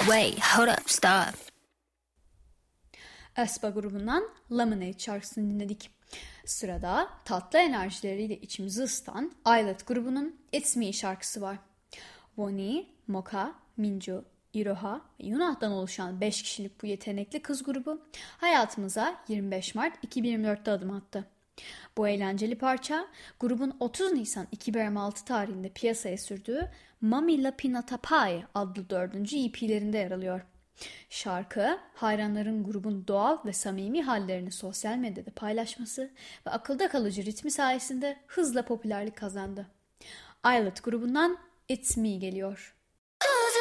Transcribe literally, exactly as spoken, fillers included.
Wait, hold up, stop. aespa grubundan Lemonade şarkısını dinledik. Sırada tatlı enerjileriyle içimizi ısıtan Islet grubunun It's Me şarkısı var. Bonnie, Mocha, Minju, Iroha ve Yunah'tan oluşan beş kişilik bu yetenekli kız grubu hayatımıza yirmi beş Mart iki bin yirmi dörtte adım attı. Bu eğlenceli parça grubun otuz Nisan iki bin yirmi altı tarihinde piyasaya sürdüğü Mami La Pinata Pie adlı dördüncü E P'lerinde yer alıyor. Şarkı, hayranların grubun doğal ve samimi hallerini sosyal medyada paylaşması ve akılda kalıcı ritmi sayesinde hızla popülerlik kazandı. Islet grubundan It's Me geliyor.